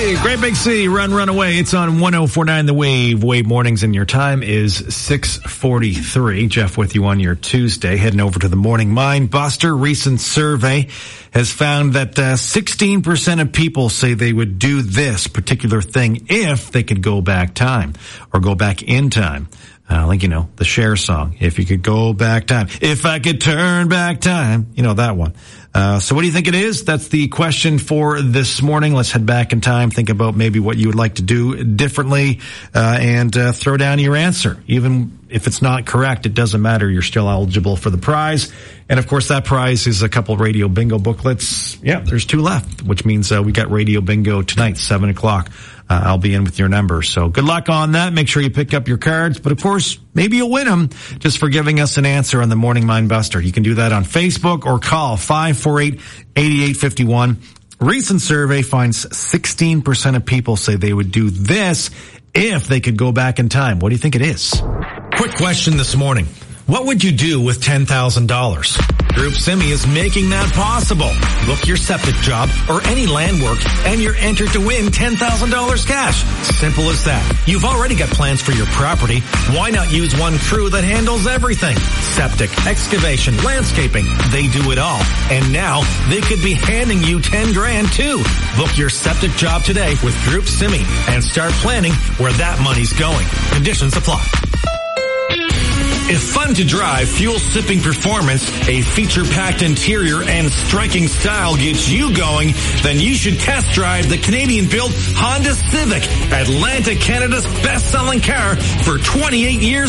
Great Big Sea, Run Away. It's on 104.9 The Wave. Wave mornings, and your time is 6:43. Jeff with you on your Tuesday. Heading over to the Morning Mind Buster. Recent survey has found that 16% of people say they would do this particular thing if they could go back time or go back in time. Like, the Cher song. If you could go back time. If I could turn back time. That one. So what do you think it is? That's the question for this morning. Let's head back in time. Think about maybe what you would like to do differently, and throw down your answer. Even if it's not correct, it doesn't matter. You're still eligible for the prize. And of course, that prize is a couple radio bingo booklets. Yeah, there's 2 left, which means we got radio bingo tonight, 7 o'clock. I'll be in with your number. So good luck on that. Make sure you pick up your cards. But of course, maybe you'll win them just for giving us an answer on the Morning Mind Buster. You can do that on Facebook or call 548-8851. Recent survey finds 16% of people say they would do this if they could go back in time. What do you think it is? Quick question this morning. What would you do with $10,000? Group Simi is making that possible. Book your septic job or any land work and you're entered to win $10,000 cash. Simple as that. You've already got plans for your property. Why not use one crew that handles everything? Septic, excavation, landscaping. They do it all. And now they could be handing you 10 grand too. Book your septic job today with Group Simi and start planning where that money's going. Conditions apply. If fun to drive, fuel-sipping performance, a feature-packed interior, and striking style gets you going, then you should test drive the Canadian-built Honda Civic, Atlantic Canada's best-selling car for 28 years.